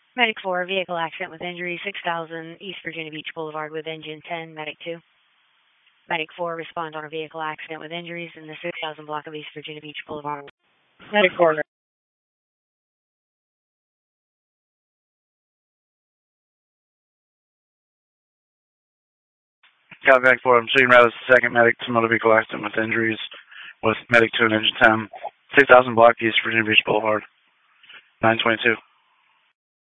Medic 4, vehicle accident with injury, 6000 East Virginia Beach Boulevard with engine 10, Medic 2. Medic 4, respond on a vehicle accident with injuries in the 6000 block of East Virginia Beach Boulevard. Medic 4. Got back 4, I'm shooting route as the second medic to motor vehicle accident with injuries with medic 2 and engine 10, 6000 block East Virginia Beach Boulevard, 922.